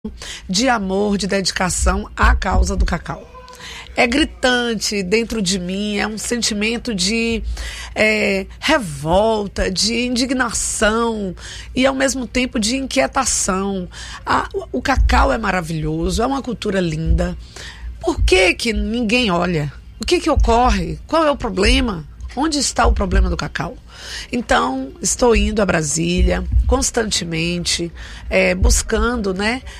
de amor, de dedicação à causa do cacau. É gritante dentro de mim, é um sentimento de revolta, de indignação e ao mesmo tempo de inquietação. O cacau é maravilhoso, é uma cultura linda. Por que ninguém olha? O que ocorre? Qual é o problema? Onde está o problema do cacau? Então, estou indo a Brasília constantemente, buscando,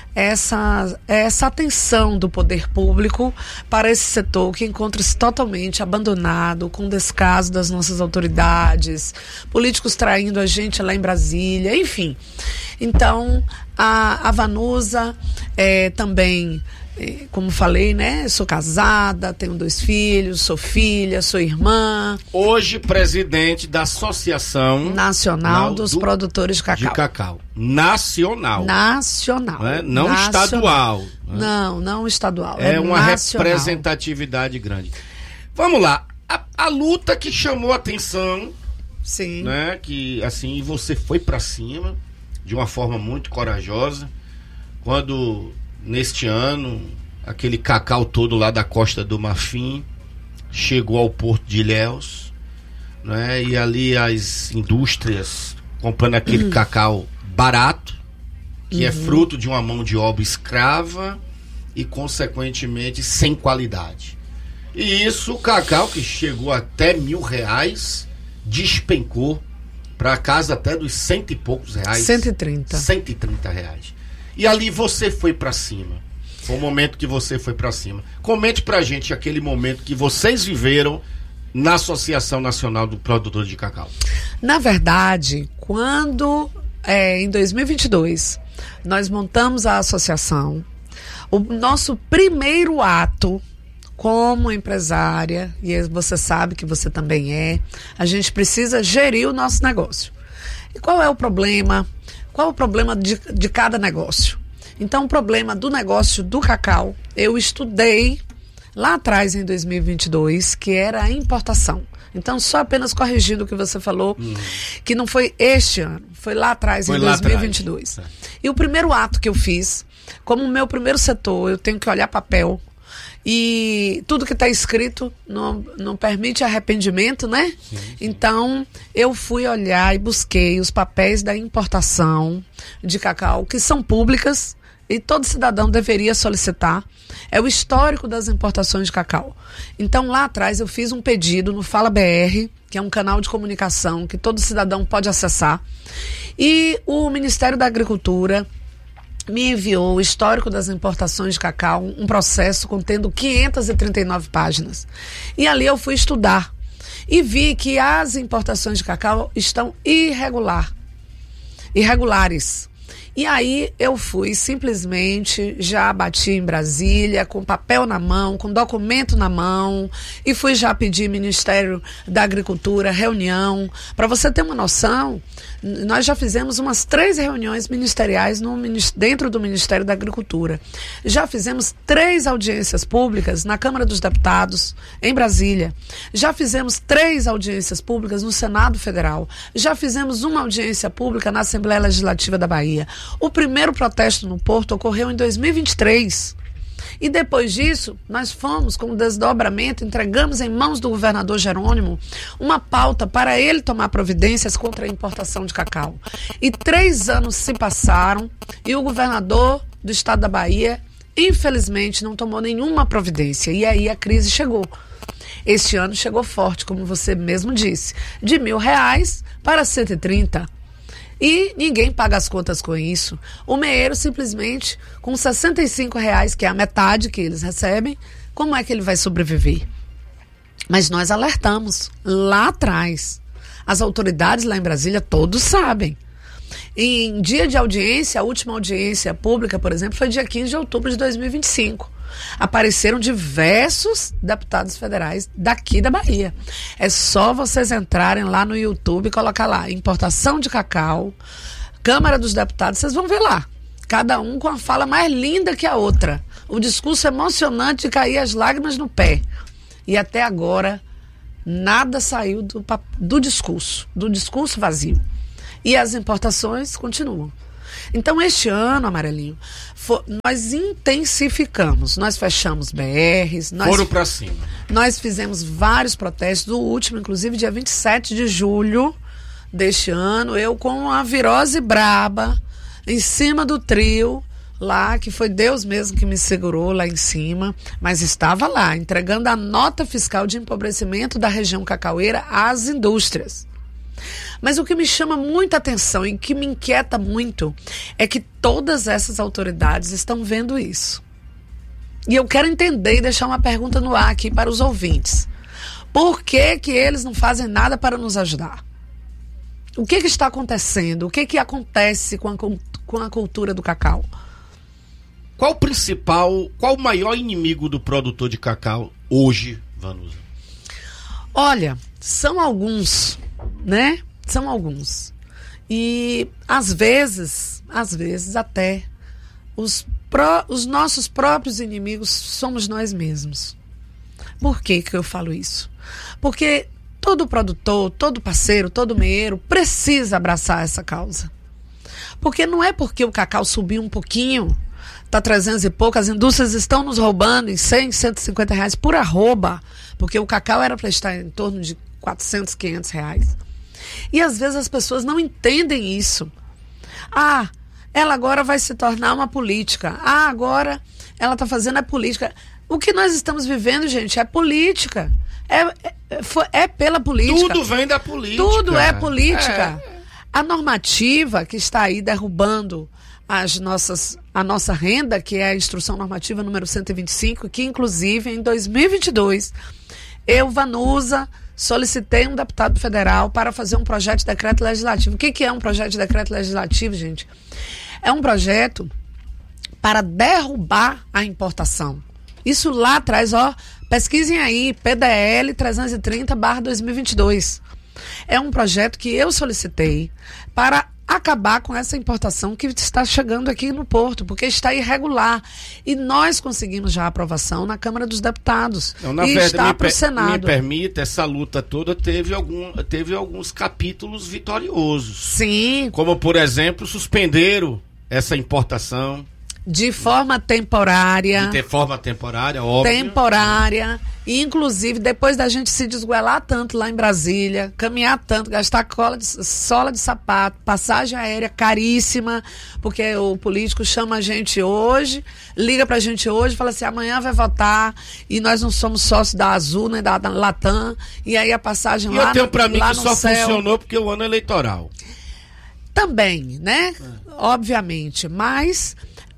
essa atenção do poder público para esse setor que encontra-se totalmente abandonado, com descaso das nossas autoridades, políticos traindo a gente lá em Brasília, enfim. Então, a Vanusa também... Como falei, sou casada, tenho 2 filhos, sou filha, sou irmã. Hoje, presidente da Associação Nacional dos Produtores de Cacau. De cacau. Nacional. Nacional. Não nacional. Estadual. Não estadual. É uma nacional. Representatividade grande. Vamos lá. A luta que chamou a atenção. Sim. Que, assim, você foi pra cima de uma forma muito corajosa. Quando... Neste ano, aquele cacau todo lá da Costa do Marfim chegou ao Porto de Ilhéus, e ali as indústrias comprando aquele cacau barato, que é fruto de uma mão de obra escrava e, consequentemente, sem qualidade. E isso, o cacau que chegou até R$1.000, despencou para casa até dos R$100 e poucos. 130. R$130. E ali você foi pra cima. Foi o momento que você foi pra cima. Comente pra gente aquele momento que vocês viveram na Associação Nacional do Produtor de Cacau. Na verdade, quando em 2022 nós montamos a associação, o nosso primeiro ato como empresária, e você sabe que você também a gente precisa gerir o nosso negócio. E qual é o problema? Qual o problema de cada negócio? Então, o problema do negócio do cacau, eu estudei lá atrás, em 2022, que era a importação. Então, só apenas corrigindo o que você falou, que não foi este ano, foi lá atrás, em 2022. E o primeiro ato que eu fiz, como o meu primeiro setor, eu tenho que olhar papel, e tudo que está escrito não permite arrependimento, Sim. Então, eu fui olhar e busquei os papéis da importação de cacau, que são públicas, e todo cidadão deveria solicitar. É o histórico das importações de cacau. Então, lá atrás, eu fiz um pedido no Fala BR, que é um canal de comunicação que todo cidadão pode acessar, e o Ministério da Agricultura me enviou o histórico das importações de cacau, um processo contendo 539 páginas. E ali eu fui estudar e vi que as importações de cacau estão irregulares. E aí eu fui simplesmente, já bati em Brasília, com papel na mão, com documento na mão, e fui já pedir Ministério da Agricultura, reunião. Para você ter uma noção, nós já fizemos umas 3 reuniões ministeriais dentro do Ministério da Agricultura. Já fizemos 3 audiências públicas na Câmara dos Deputados, em Brasília. Já fizemos 3 audiências públicas no Senado Federal. Já fizemos uma audiência pública na Assembleia Legislativa da Bahia. O primeiro protesto no Porto ocorreu em 2023. E depois disso, nós fomos com o desdobramento, entregamos em mãos do governador Jerônimo uma pauta para ele tomar providências contra a importação de cacau. E 3 anos se passaram e o governador do estado da Bahia, infelizmente, não tomou nenhuma providência. E aí a crise chegou. Este ano chegou forte, como você mesmo disse, de R$1.000 para 130. E ninguém paga as contas com isso. O meeiro simplesmente, com R$65, que é a metade que eles recebem, como é que ele vai sobreviver? Mas nós alertamos lá atrás. As autoridades lá em Brasília todos sabem. Em dia de audiência, a última audiência pública, por exemplo, foi dia 15 de outubro de 2025. Apareceram diversos deputados federais daqui da Bahia. É só vocês entrarem lá no YouTube e colocar lá importação de cacau, Câmara dos Deputados, vocês vão ver lá. Cada um com a fala mais linda que a outra. O discurso emocionante de cair as lágrimas no pé. E até agora, nada saiu do discurso vazio. E as importações continuam. Então, este ano, Amarelinho, nós intensificamos, nós fechamos BRs. Foram para cima. Nós fizemos vários protestos, o último, inclusive, dia 27 de julho deste ano, eu com a virose braba, em cima do trio, lá, que foi Deus mesmo que me segurou lá em cima, mas estava lá, entregando a nota fiscal de empobrecimento da região cacaueira às indústrias. Mas o que me chama muita atenção e que me inquieta muito é que todas essas autoridades estão vendo isso. E eu quero entender e deixar uma pergunta no ar aqui para os ouvintes. Por que que eles não fazem nada para nos ajudar? O que está acontecendo? O que acontece com a cultura do cacau? Qual o maior inimigo do produtor de cacau hoje, Vanusa? Olha, são alguns, né? São alguns. E às vezes até os nossos próprios inimigos somos nós mesmos. Por que eu falo isso? Porque todo produtor, todo parceiro, todo meeiro precisa abraçar essa causa. Porque não é porque o cacau subiu um pouquinho, está 300 e pouco, as indústrias estão nos roubando em 100, 150 reais por arroba, porque o cacau era para estar em torno de 400, 500 reais. E às vezes as pessoas não entendem isso. Ah, ela agora vai se tornar uma política. Ah, agora ela está fazendo a política. O que nós estamos vivendo, gente, é política. É pela política. Tudo vem da política. Tudo é política. A normativa que está aí derrubando a nossa renda, que é a Instrução Normativa número 125, que inclusive em 2022, eu, Vanusa, solicitei um deputado federal para fazer um projeto de decreto legislativo. O que é um projeto de decreto legislativo, gente? É um projeto para derrubar a importação. Isso lá atrás, pesquisem aí, PDL 330/2022. É um projeto que eu solicitei para acabar com essa importação que está chegando aqui no Porto, porque está irregular. E nós conseguimos já a aprovação na Câmara dos Deputados. Não, na e verdade, está para o Senado. Me permita, essa luta toda teve alguns capítulos vitoriosos. Sim. Como, por exemplo, suspenderam essa importação. De forma temporária. De forma temporária, óbvio. Temporária. E, inclusive, depois da gente se desgoelar tanto lá em Brasília, caminhar tanto, gastar sola de sapato, passagem aérea caríssima, porque o político chama a gente hoje, liga pra gente hoje, fala assim, amanhã vai votar, e nós não somos sócios da Azul, nem da Latam, e aí a passagem lá no céu... E eu tenho pra mim que só funcionou porque o ano é eleitoral. Também, né? Obviamente, mas...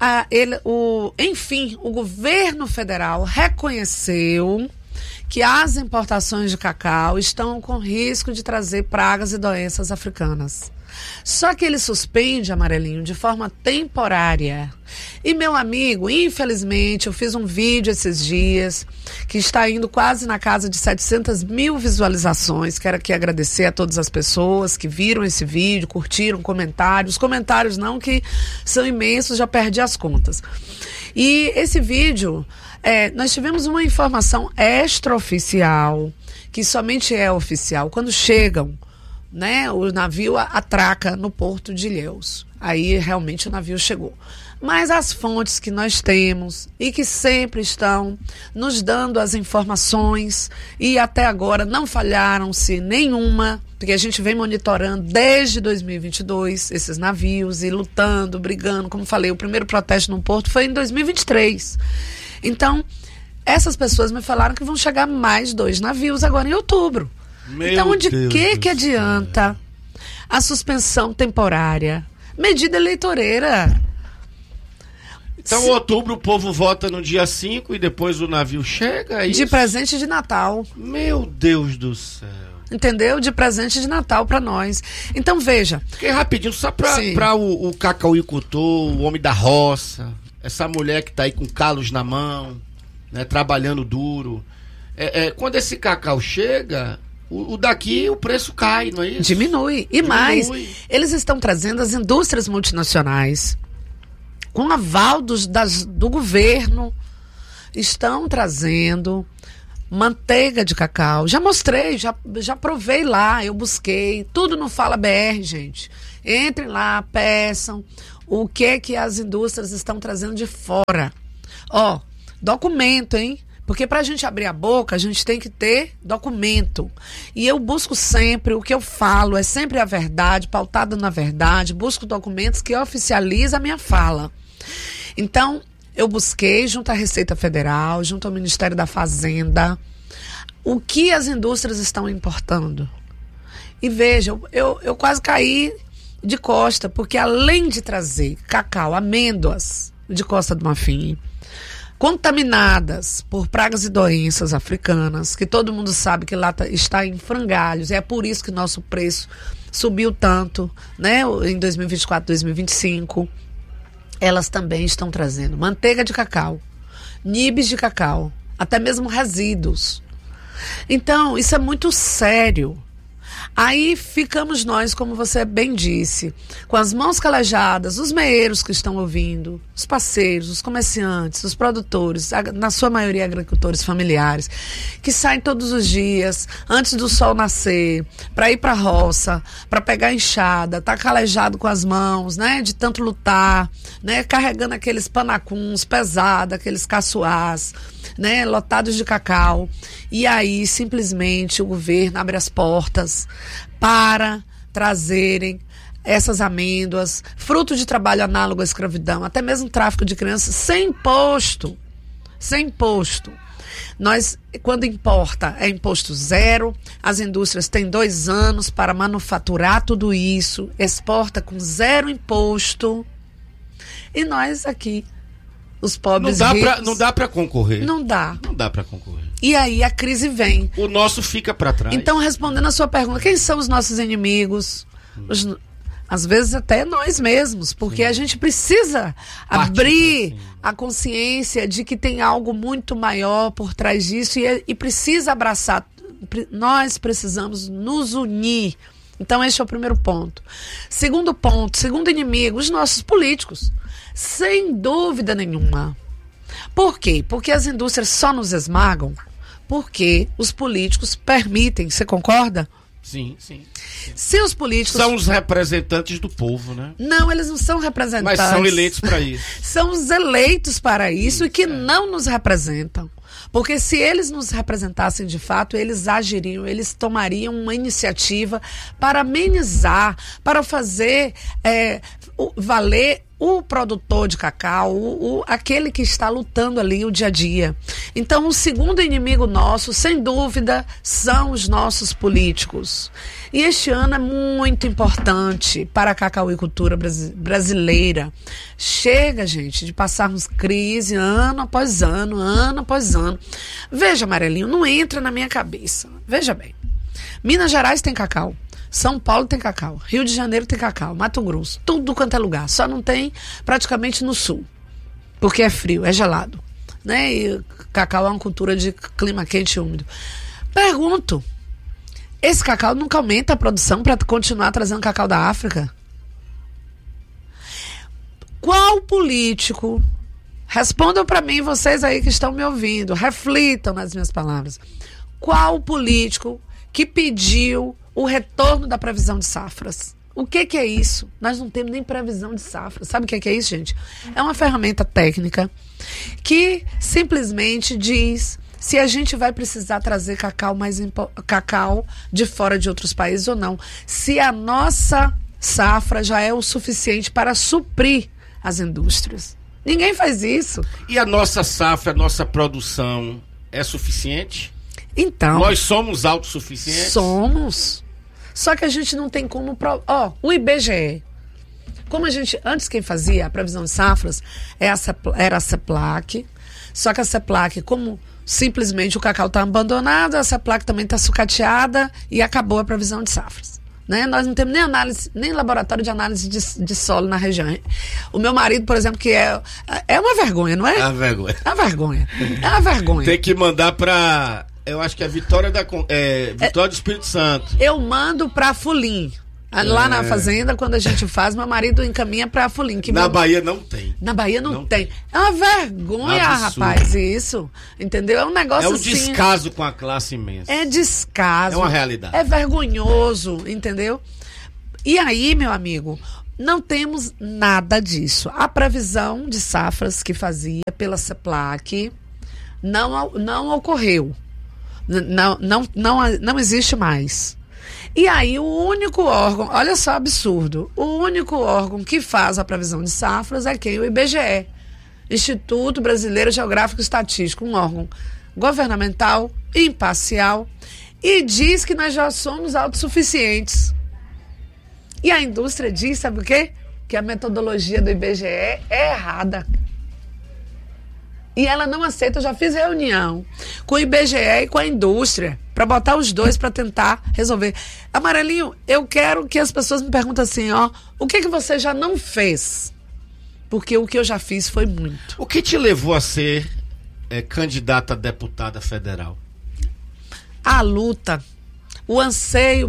enfim, o governo federal reconheceu que as importações de cacau estão com risco de trazer pragas e doenças africanas. Só que ele suspende, Amarelinho, de forma temporária. E, meu amigo, infelizmente, eu fiz um vídeo esses dias que está indo quase na casa de 700 mil visualizações. Quero aqui agradecer a todas as pessoas que viram esse vídeo, curtiram, comentários. Comentários não, que são imensos, já perdi as contas. E esse vídeo, nós tivemos uma informação extraoficial, que somente é oficial, quando chegam, né, o navio atraca no porto de Ilhéus. Aí realmente o navio chegou. Mas as fontes que nós temos e que sempre estão nos dando as informações e até agora não falharam-se nenhuma, porque a gente vem monitorando desde 2022 esses navios e lutando, brigando. Como falei, o primeiro protesto no porto foi em 2023. Então, essas pessoas me falaram que vão chegar mais 2 navios agora em outubro. Então, de que adianta a suspensão temporária? Medida eleitoreira. Então, em outubro, o povo vota no dia 5 e depois o navio chega? De presente de Natal. Meu Deus do céu. Entendeu? De presente de Natal para nós. Então, veja. Fiquei rapidinho, só para o cacauicultor, o homem da roça, essa mulher que tá aí com calos na mão, né, trabalhando duro. Quando esse cacau chega... O daqui, o preço cai, não é isso? Diminui. E mais, eles estão trazendo as indústrias multinacionais, com aval do governo, estão trazendo manteiga de cacau. Já mostrei, já provei lá, eu busquei. Tudo no Fala BR, gente. Entrem lá, peçam. o que as indústrias estão trazendo de fora. Ó, documento, hein? Porque para a gente abrir a boca, a gente tem que ter documento. E eu busco sempre, o que eu falo é sempre a verdade, pautado na verdade, busco documentos que oficializam a minha fala. Então, eu busquei junto à Receita Federal, junto ao Ministério da Fazenda, o que as indústrias estão importando. E veja, eu quase caí de costa, porque além de trazer cacau, amêndoas de Costa do Marfim, contaminadas por pragas e doenças africanas, que todo mundo sabe que lá está em frangalhos, e é por isso que nosso preço subiu tanto, né, em 2024, 2025. Elas também estão trazendo manteiga de cacau, nibs de cacau, até mesmo resíduos. Então, isso é muito sério. Aí ficamos nós, como você bem disse, com as mãos calejadas, os meeiros que estão ouvindo, os parceiros, os comerciantes, os produtores, na sua maioria agricultores familiares, que saem todos os dias, antes do sol nascer, para ir para a roça, para pegar a enxada, tá calejado com as mãos, né, de tanto lutar, né, carregando aqueles panacuns pesados, aqueles caçoás, né, lotados de cacau. E aí, simplesmente, o governo abre as portas para trazerem essas amêndoas, fruto de trabalho análogo à escravidão, até mesmo tráfico de crianças, sem imposto. Sem imposto. Nós, quando importa, é imposto zero. As indústrias têm 2 anos para manufaturar tudo isso, exporta com 0 imposto. E nós aqui, os pobres ricos... Não dá para concorrer. Não dá. Não dá para concorrer. E aí a crise vem. O nosso fica para trás. Então, respondendo a sua pergunta, quem são os nossos inimigos? Às vezes até nós mesmos, porque a gente precisa abrir a consciência de que tem algo muito maior por trás disso e precisa abraçar. Nós precisamos nos unir. Então, este é o primeiro ponto. Segundo ponto, segundo inimigo, os nossos políticos. Sem dúvida nenhuma. Por quê? Porque as indústrias só nos esmagam porque os políticos permitem. Você concorda? Sim, sim. Se os políticos... São os representantes do povo, né? Não, eles não são representantes. Mas são eleitos para isso. São os eleitos para isso e que não nos representam. Porque se eles nos representassem de fato, eles agiriam, eles tomariam uma iniciativa para amenizar, para fazer valer o produtor de cacau, aquele que está lutando ali o dia a dia. Então, o segundo inimigo nosso, sem dúvida, são os nossos políticos. E este ano é muito importante para a cacauicultura brasileira. Chega, gente, de passarmos crise ano após ano, ano após ano. Veja, Amarelinho, não entra na minha cabeça. Veja bem, Minas Gerais tem cacau. São Paulo tem cacau, Rio de Janeiro tem cacau, Mato Grosso, tudo quanto é lugar. Só não tem praticamente no sul, porque é frio, é gelado, né? E cacau é uma cultura de clima quente e úmido. Pergunto, esse cacau nunca aumenta a produção para continuar trazendo cacau da África? Qual político, respondam para mim, vocês aí que estão me ouvindo, reflitam nas minhas palavras, qual político que pediu o retorno da previsão de safras? O que é isso? Nós não temos nem previsão de safra. Sabe o que é isso, gente? É uma ferramenta técnica que simplesmente diz se a gente vai precisar trazer cacau de fora de outros países ou não. Se a nossa safra já é o suficiente para suprir as indústrias. Ninguém faz isso. E a nossa safra, a nossa produção é suficiente? Então... Nós somos autossuficientes? Somos. Só que a gente não tem como... o IBGE. Como a gente... Antes quem fazia a previsão de safras era a CEPLAC. Só que a CEPLAC, como simplesmente o cacau está abandonado, a CEPLAC também está sucateada e acabou a previsão de safras. Né? Nós não temos nem análise, nem laboratório de análise de solo na região. O meu marido, por exemplo, que é uma vergonha, não é? É uma vergonha. É uma vergonha. É uma vergonha. Tem que mandar para... Eu acho que é Vitória do Espírito Santo. Eu mando pra Fulim. Lá na fazenda, quando a gente faz, meu marido encaminha pra Fulim. Na Bahia não tem. Na Bahia não tem. É uma vergonha, rapaz, isso. Entendeu? É um negócio assim... É um descaso com a classe imensa. É descaso. É uma realidade. É vergonhoso, entendeu? E aí, meu amigo, Não temos nada disso. A previsão de safras que fazia pela CEPLAC não ocorreu. Não existe mais. E aí o único órgão, olha só absurdo, o único órgão que faz a previsão de safras é quem? O IBGE, Instituto Brasileiro Geográfico e Estatístico, um órgão governamental, imparcial, e diz que nós já somos autossuficientes. E a indústria diz, sabe o quê? Que a metodologia do IBGE é errada. E ela não aceita. Eu já fiz reunião com o IBGE e com a indústria para botar os dois para tentar resolver. Amarelinho, eu quero que as pessoas me perguntem assim, ó, o que você já não fez? Porque o que eu já fiz foi muito. O que te levou a ser candidata a deputada federal? A luta, o anseio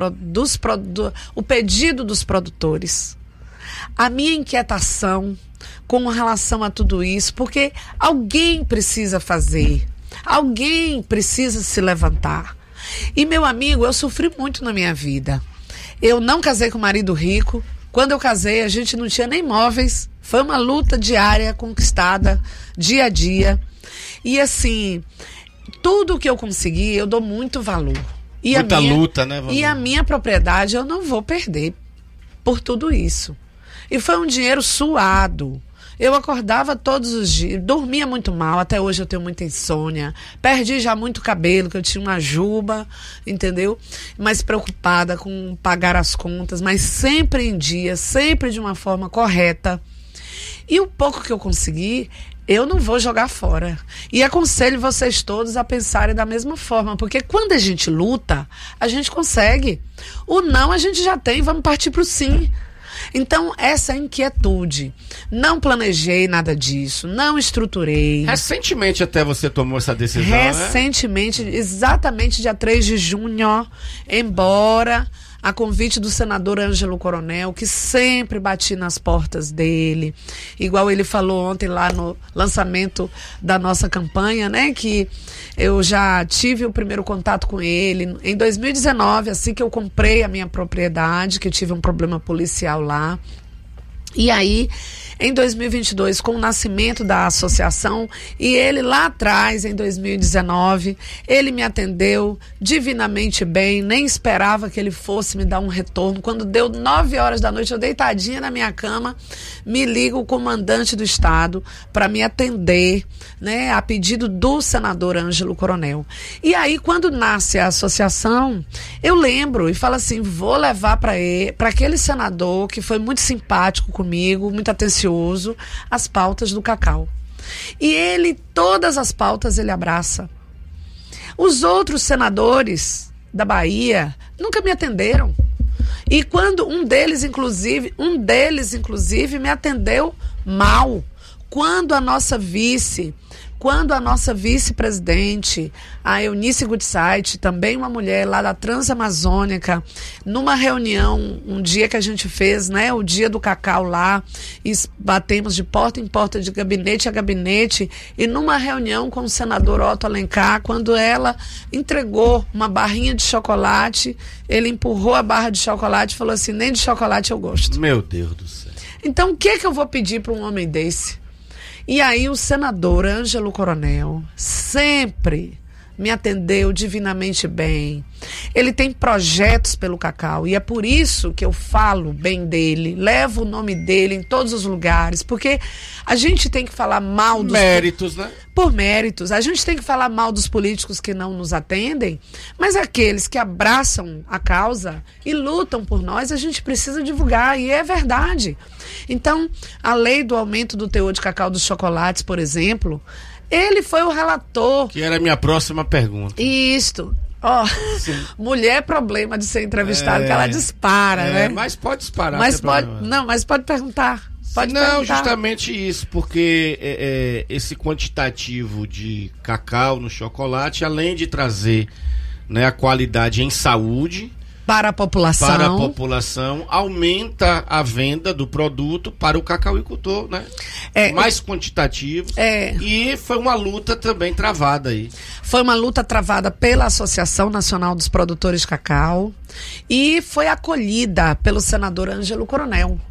o pedido dos produtores, a minha inquietação com relação a tudo isso, porque alguém precisa fazer, alguém precisa se levantar. E, meu amigo, eu sofri muito na minha vida. Eu não casei com marido rico. Quando eu casei, a gente não tinha nem móveis. Foi uma luta diária, conquistada, dia a dia. E, assim, tudo que eu consegui, eu dou muito valor. E muita luta, né, Valor? E a minha propriedade eu não vou perder por tudo isso. E foi um dinheiro suado. Eu acordava todos os dias, dormia muito mal, até hoje eu tenho muita insônia, perdi já muito cabelo, que eu tinha uma juba, entendeu? Mas preocupada com pagar as contas, mas sempre em dia, sempre de uma forma correta. E o pouco que eu consegui, eu não vou jogar fora. E aconselho vocês todos a pensarem da mesma forma, porque quando a gente luta, a gente consegue. O não a gente já tem, vamos partir para o sim. Então, essa inquietude, não planejei nada disso, não estruturei. Recentemente até você tomou essa decisão, Recentemente, né? Exatamente dia 3 de junho, embora a convite do senador Ângelo Coronel, que sempre bati nas portas dele, igual ele falou ontem lá no lançamento da nossa campanha, né, que eu já tive o primeiro contato com ele em 2019, assim que eu comprei a minha propriedade, que eu tive um problema policial lá. E aí, em 2022, com o nascimento da associação, e ele lá atrás, em 2019, ele me atendeu divinamente bem, nem esperava que ele fosse me dar um retorno. Quando deu 9 horas da noite, eu deitadinha na minha cama, me liga o comandante do estado para me atender, né, a pedido do senador Ângelo Coronel. E aí, quando nasce a associação, eu lembro e falo assim, vou levar para aquele senador que foi muito simpático comigo, muito atencioso, as pautas do cacau. E ele, todas as pautas ele abraça. Os outros senadores da Bahia nunca me atenderam. E quando um deles, inclusive, me atendeu mal. Quando a nossa vice-presidente, a Eunice Gutzeit, também uma mulher lá da Transamazônica, numa reunião, um dia que a gente fez, né, o dia do cacau lá, e batemos de porta em porta, de gabinete a gabinete, e numa reunião com o senador Otto Alencar, quando ela entregou uma barrinha de chocolate, ele empurrou a barra de chocolate e falou assim, nem de chocolate eu gosto. Meu Deus do céu. Então, o que eu vou pedir para um homem desse? E aí o senador Ângelo Coronel sempre me atendeu divinamente bem. Ele tem projetos pelo cacau e é por isso que eu falo bem dele, levo o nome dele em todos os lugares, porque a gente tem que falar mal dos... Méritos, né? Por méritos. A gente tem que falar mal dos políticos que não nos atendem, mas aqueles que abraçam a causa e lutam por nós, a gente precisa divulgar, e é verdade. Então, a lei do aumento do teor de cacau dos chocolates, por exemplo, ele foi o relator. Que era a minha próxima pergunta. Isto. Ó, mulher é problema de ser entrevistada, que ela dispara, né? Mas pode disparar. Mas pode perguntar. Pode não, perguntar. Justamente isso, porque esse quantitativo de cacau no chocolate, além de trazer, né, a qualidade em saúde para a população, aumenta a venda do produto para o cacauicultor, né? Mais quantitativo. E foi uma luta também travada aí. Foi uma luta travada pela Associação Nacional dos Produtores de Cacau e foi acolhida pelo senador Ângelo Coronel.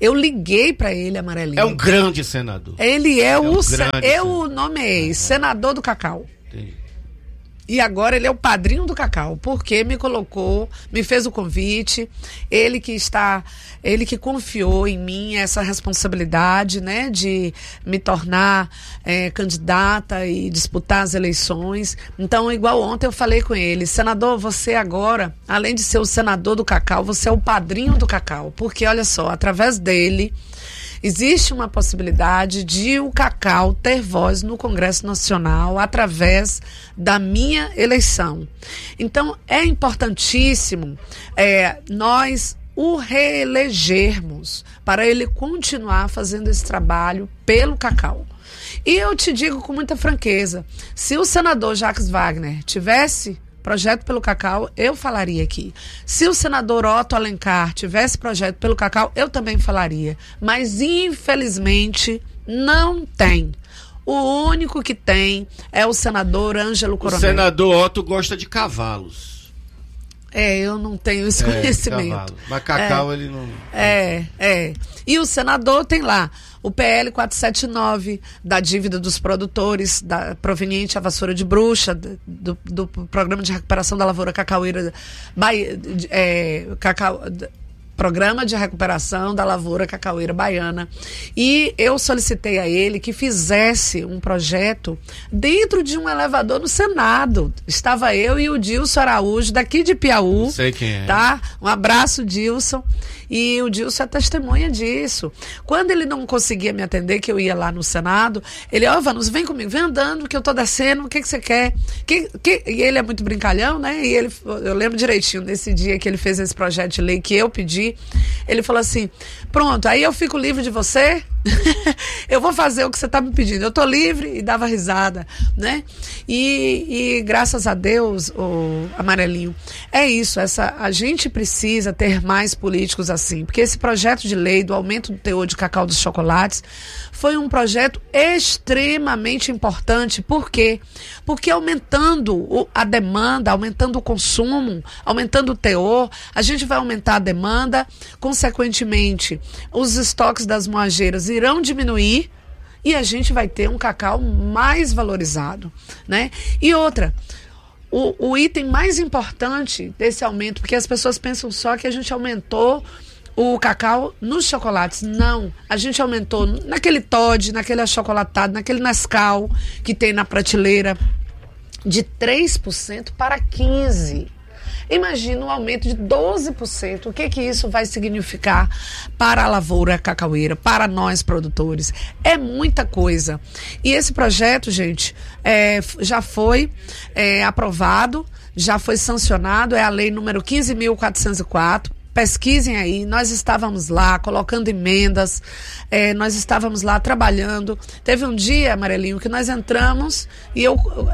Eu liguei para ele, Amarelinho. É um grande senador. Ele eu o nomeei senador do cacau. Entendi. E agora ele é o padrinho do cacau, porque me fez o convite, ele que confiou em mim essa responsabilidade, né, de me tornar candidata e disputar as eleições. Então, igual ontem eu falei com ele, senador, você agora, além de ser o senador do cacau, você é o padrinho do cacau, porque olha só, através dele, existe uma possibilidade de o cacau ter voz no Congresso Nacional através da minha eleição. Então, é importantíssimo nós o reelegermos para ele continuar fazendo esse trabalho pelo cacau. E eu te digo com muita franqueza, se o senador Jacques Wagner tivesse projeto pelo cacau, eu falaria aqui. Se o senador Otto Alencar tivesse projeto pelo cacau, eu também falaria. Mas, infelizmente, não tem. O único que tem é o senador Ângelo Coronel. O senador Otto gosta de cavalos. Eu não tenho esse conhecimento. Cavalo. Mas cacau ele não... E o senador tem lá o PL 479 da dívida dos produtores proveniente à vassoura de bruxa, do Programa de Recuperação da Lavoura Cacaueira, Programa de Recuperação da Lavoura Cacaueira Baiana. E eu solicitei a ele que fizesse um projeto dentro de um elevador no Senado. Estava eu e o Dilson Araújo, daqui de Piauí. Não sei quem é. Tá? Um abraço, Dilson. E o Dilson é testemunha disso. Quando ele não conseguia me atender, que eu ia lá no Senado, ele, Vanos, vem comigo, vem andando, que eu tô descendo, o que você quer? E ele é muito brincalhão, né? E eu lembro direitinho desse dia que ele fez esse projeto de lei que eu pedi. Ele falou assim, pronto, aí eu fico livre de você, eu vou fazer o que você tá me pedindo, eu tô livre, e dava risada, né? E graças a Deus, Amarelinho, é isso, a gente precisa ter mais políticos assim, porque esse projeto de lei do aumento do teor de cacau dos chocolates foi um projeto extremamente importante. Por quê? Porque aumentando a demanda, aumentando o consumo, aumentando o teor, a gente vai aumentar a demanda, consequentemente, os estoques das moageiras irão diminuir e a gente vai ter um cacau mais valorizado, né? E outra, o item mais importante desse aumento, porque as pessoas pensam só que a gente aumentou o cacau nos chocolates. Não, a gente aumentou naquele Toddy, naquele achocolatado, naquele Nescau que tem na prateleira, de 3% para 15%. Imagina um aumento de 12%. O que isso vai significar para a lavoura cacaueira, para nós produtores? É muita coisa. E esse projeto, gente, já foi aprovado, já foi sancionado, é a lei número 15.404. Pesquisem aí, nós estávamos lá colocando emendas, nós estávamos lá trabalhando. Teve um dia, Amarelinho, que nós entramos e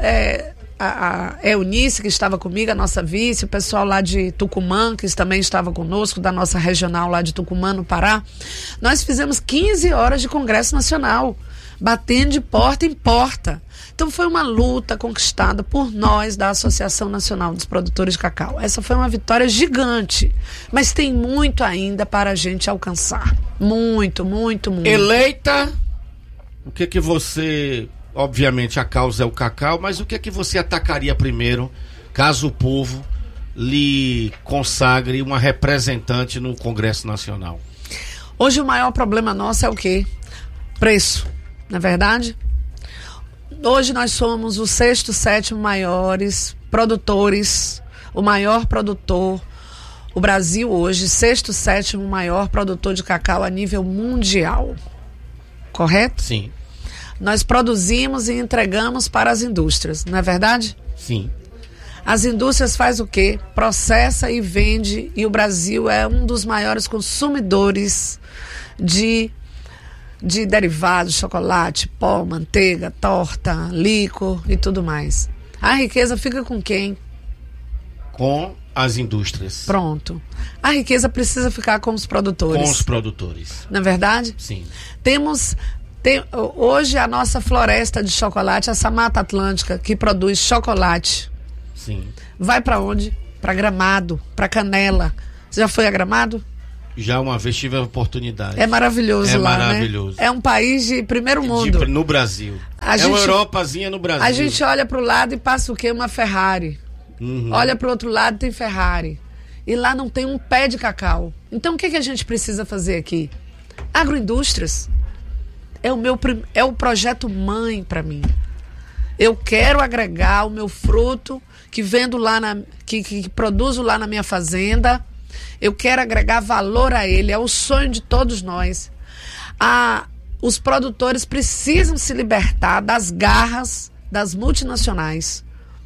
a Eunice, que estava comigo, a nossa vice, o pessoal lá de Tucumã, que também estava conosco, da nossa regional lá de Tucumã, no Pará, nós fizemos 15 horas de Congresso Nacional, batendo de porta em porta. Então foi uma luta conquistada por nós da Associação Nacional dos Produtores de Cacau. Essa foi uma vitória gigante, mas tem muito ainda para a gente alcançar. Muito, muito, muito. Eleita, o que você... Obviamente a causa é o cacau, mas o que você atacaria primeiro, caso o povo lhe consagre uma representante no Congresso Nacional? Hoje o maior problema nosso é o quê? Preço, não é verdade? Hoje nós somos o 6º, 7º maiores produtores, o maior produtor. O Brasil hoje, 6º, 7º maior produtor de cacau a nível mundial. Correto? Sim. Nós produzimos e entregamos para as indústrias, não é verdade? Sim. As indústrias fazem o quê? Processa e vende, e o Brasil é um dos maiores consumidores de derivados, chocolate, pó, manteiga, torta, licor e tudo mais. A riqueza fica com quem? Com as indústrias. Pronto. A riqueza precisa ficar com os produtores. Com os produtores. Não é verdade? Sim. Hoje a nossa floresta de chocolate, essa Mata Atlântica que produz chocolate, sim, vai para onde? Para Gramado, para Canela. Você já foi a Gramado? Já uma vez tive a oportunidade. É maravilhoso lá, maravilhoso. Né? É um país de primeiro mundo. No Brasil. Uma Europazinha no Brasil. A gente olha para o lado e passa o quê? Uma Ferrari. Olha para o outro lado e tem Ferrari. E lá não tem um pé de cacau. Então o que a gente precisa fazer aqui? Agroindústrias. É o projeto mãe para mim. Eu quero agregar o meu fruto que vendo lá que produzo lá na minha fazenda. Eu quero agregar valor a ele. É o sonho de todos nós. Os produtores precisam se libertar das garras das multinacionais.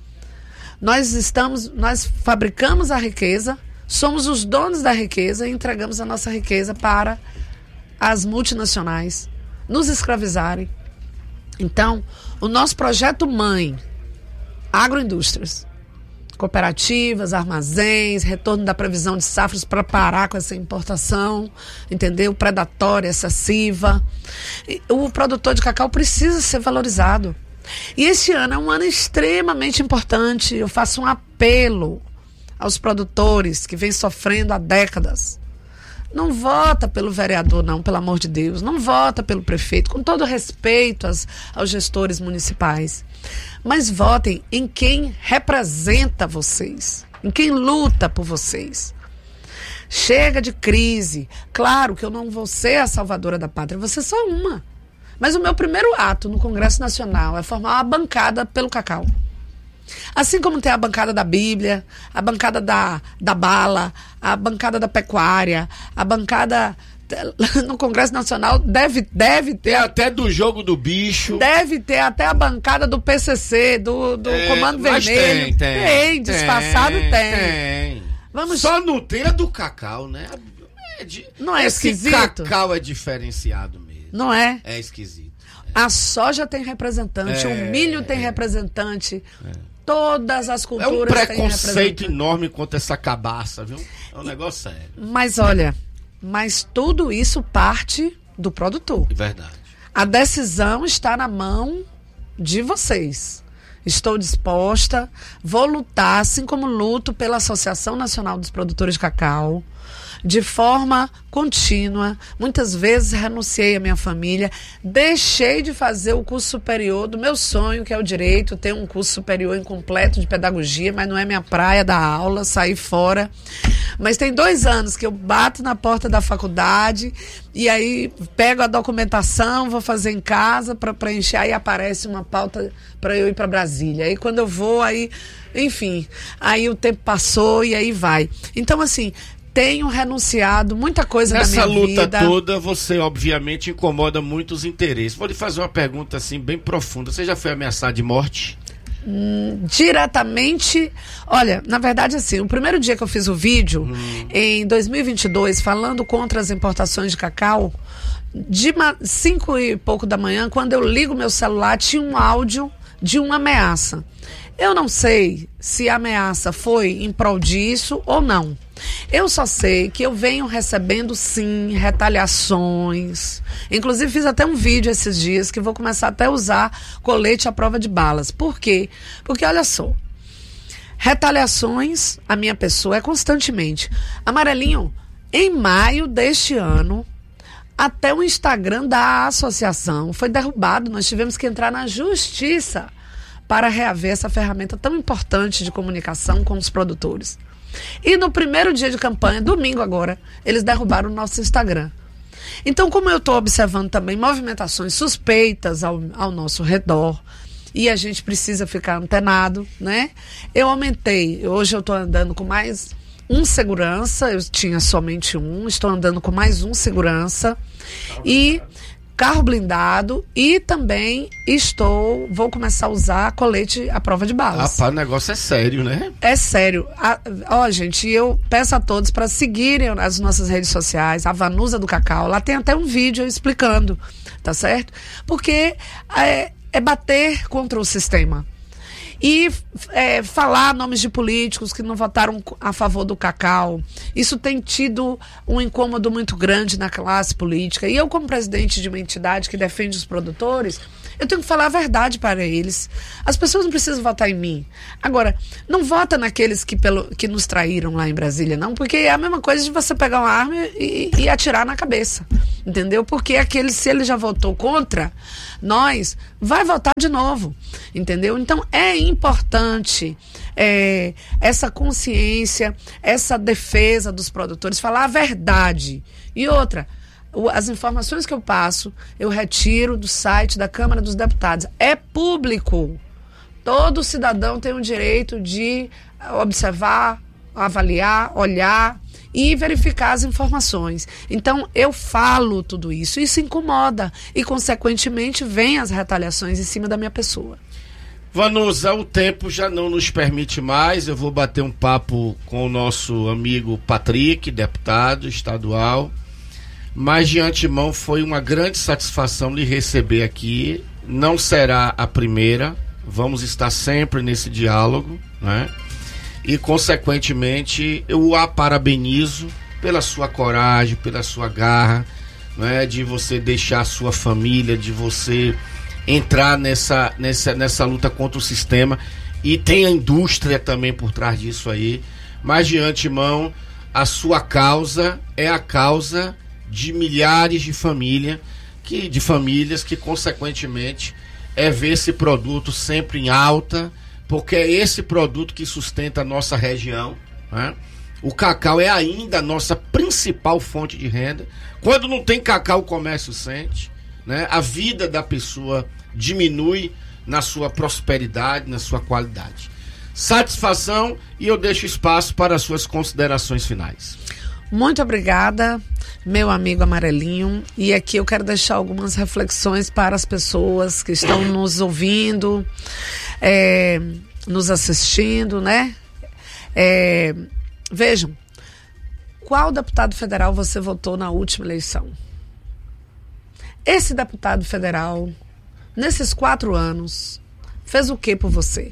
Nós fabricamos a riqueza, somos os donos da riqueza e entregamos a nossa riqueza para as multinacionais nos escravizarem. Então, o nosso projeto mãe, agroindústrias, cooperativas, armazéns, retorno da previsão de safras para parar com essa importação, entendeu? Predatória, excessiva. O produtor de cacau precisa ser valorizado. E esse ano é um ano extremamente importante. Eu faço um apelo aos produtores que vêm sofrendo há décadas. Não vota pelo vereador, não, pelo amor de Deus. Não vota pelo prefeito, com todo respeito aos gestores municipais. Mas votem em quem representa vocês, em quem luta por vocês. Chega de crise. Claro que eu não vou ser a salvadora da pátria, vou ser só uma. Mas o meu primeiro ato no Congresso Nacional é formar uma bancada pelo cacau. Assim como tem a bancada da Bíblia, a bancada da bala, a bancada da pecuária, a bancada no Congresso Nacional deve ter até do jogo do bicho. Deve ter até a bancada do PCC, do Comando Vermelho. Tem, disfarçado tem. Só não tem a do cacau, né? Não é esquisito? Cacau é diferenciado mesmo. Não é? É esquisito. A soja tem representante, o milho tem representante. Todas as culturas têm representante. É um preconceito enorme contra essa cabaça, viu? É um negócio sério. Mas olha, tudo isso parte do produtor. É verdade. A decisão está na mão de vocês. Estou disposta, vou lutar, assim como luto pela Associação Nacional dos Produtores de Cacau, de forma contínua. Muitas vezes renunciei à minha família, deixei de fazer o curso superior do meu sonho, que é o direito, ter um curso superior incompleto de pedagogia, mas não é minha praia dar aula, sair fora. Mas tem 2 anos que eu bato na porta da faculdade e aí pego a documentação, vou fazer em casa para preencher, aí aparece uma pauta para eu ir para Brasília. Aí quando eu vou, enfim, aí o tempo passou e aí vai. Então, assim, tenho renunciado muita coisa da minha vida. Nessa luta toda, você obviamente incomoda muitos interesses. Vou lhe fazer uma pergunta assim bem profunda. Você já foi ameaçado de morte? Diretamente, olha, na verdade assim, o primeiro dia que eu fiz o vídeo, em 2022, falando contra as importações de cacau, de 5 e pouco da manhã, quando eu ligo meu celular, tinha um áudio de uma ameaça. Eu não sei se a ameaça foi em prol disso ou não. Eu só sei que eu venho recebendo, sim, retaliações. Inclusive, fiz até um vídeo esses dias que vou começar até a usar colete à prova de balas. Por quê? Porque, olha só, retaliações à minha pessoa é constantemente. Amarelinho, em maio deste ano, até o Instagram da associação foi derrubado. Nós tivemos que entrar na justiça para reaver essa ferramenta tão importante de comunicação com os produtores. E no primeiro dia de campanha, domingo agora, eles derrubaram o nosso Instagram. Então, como eu estou observando também movimentações suspeitas ao nosso redor, e a gente precisa ficar antenado, né? Eu aumentei, hoje eu estou andando com mais um segurança, eu tinha somente um, estou andando com mais um segurança, e carro blindado, e também vou começar a usar colete à prova de balas. Rapaz, o negócio é sério, né? É sério. Gente, eu peço a todos para seguirem as nossas redes sociais, a Vanusa do Cacau, lá tem até um vídeo explicando, tá certo? Porque é bater contra o sistema. E falar nomes de políticos que não votaram a favor do cacau. Isso tem tido um incômodo muito grande na classe política. E eu, como presidente de uma entidade que defende os produtores, Eu tenho que falar a verdade para eles. As pessoas não precisam votar em mim. Agora, não vota naqueles que nos traíram lá em Brasília, não, porque é a mesma coisa de você pegar uma arma e atirar na cabeça. Entendeu? Porque se ele já votou contra nós, vai votar de novo. Entendeu? Então, é importante essa consciência, essa defesa dos produtores, falar a verdade. E outra, as informações que eu passo, eu retiro do site da Câmara dos Deputados. É público. Todo cidadão tem o direito de observar, avaliar, olhar e verificar as informações. Então, eu falo tudo isso. Isso incomoda e, consequentemente, vem as retaliações em cima da minha pessoa. Vanusa, o tempo já não nos permite mais. Eu vou bater um papo com o nosso amigo Patrick, deputado estadual. Mas de antemão foi uma grande satisfação lhe receber aqui. Não será a primeira. Vamos estar sempre nesse diálogo, né? E consequentemente eu a parabenizo pela sua coragem, pela sua garra, né? De você deixar a sua família, de você entrar nessa luta contra o sistema. E tem a indústria também por trás disso aí. Mas de antemão, a sua causa é a causa de milhares de famílias que consequentemente ver esse produto sempre em alta, porque é esse produto que sustenta a nossa região, né? O cacau é ainda a nossa principal fonte de renda. Quando não tem cacau, o comércio sente, né? A vida da pessoa diminui na sua prosperidade, na sua qualidade. Satisfação, e eu deixo espaço para as suas considerações finais. Muito obrigada, meu amigo Amarelinho, e aqui eu quero deixar algumas reflexões para as pessoas que estão nos ouvindo, nos assistindo, né? Vejam, qual deputado federal você votou na última eleição? Esse deputado federal, nesses 4 anos, fez o que por você?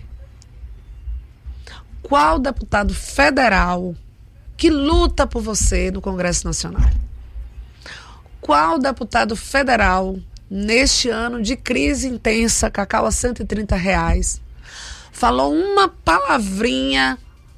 Qual deputado federal que luta por você no Congresso Nacional? Qual deputado federal, neste ano de crise intensa, cacau a R$130, falou uma palavrinha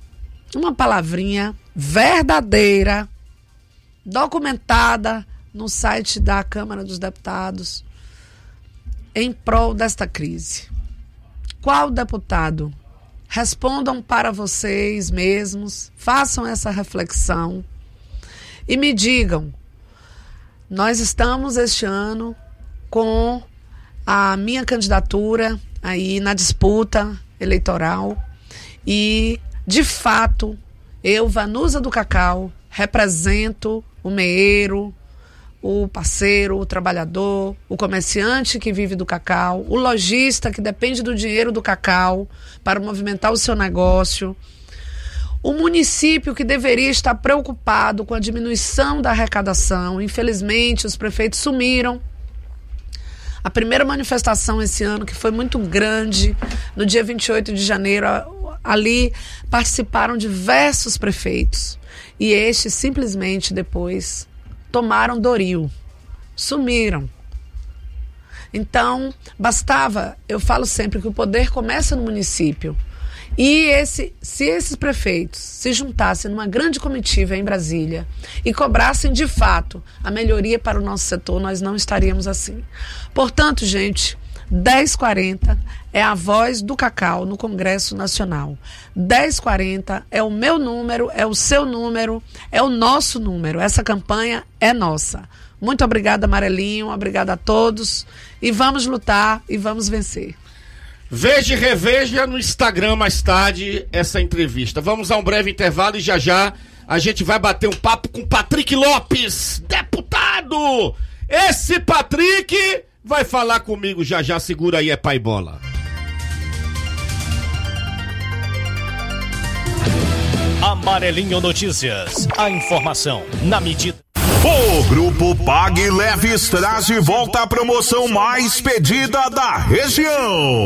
verdadeira, documentada no site da Câmara dos Deputados, em prol desta crise? Qual deputado? Respondam para vocês mesmos, façam essa reflexão e me digam. Nós estamos este ano com a minha candidatura aí na disputa eleitoral e, de fato, eu, Vanusa do Cacau, represento o meeiro, o parceiro, o trabalhador, o comerciante que vive do cacau, o lojista que depende do dinheiro do cacau para movimentar o seu negócio, o município que deveria estar preocupado com a diminuição da arrecadação. Infelizmente, os prefeitos sumiram. A primeira manifestação esse ano, que foi muito grande, no dia 28 de janeiro, ali participaram diversos prefeitos. E estes simplesmente depois tomaram Doril, sumiram. Então, eu falo sempre que o poder começa no município. E se esses prefeitos se juntassem numa grande comitiva em Brasília e cobrassem de fato a melhoria para o nosso setor, nós não estaríamos assim. Portanto, gente, 1040 é a voz do cacau no Congresso Nacional. 1040 é o meu número, é o seu número, é o nosso número. Essa campanha é nossa. Muito obrigada, Amarelinho, obrigada a todos. E vamos lutar e vamos vencer. Veja e reveja no Instagram mais tarde essa entrevista. Vamos a um breve intervalo e já a gente vai bater um papo com Patrick Lopes, deputado! Esse Patrick vai falar comigo já, segura aí, é pai bola. Amarelinho Notícias, a informação na medida. O Grupo Pag Leves traz de volta a promoção mais pedida da região.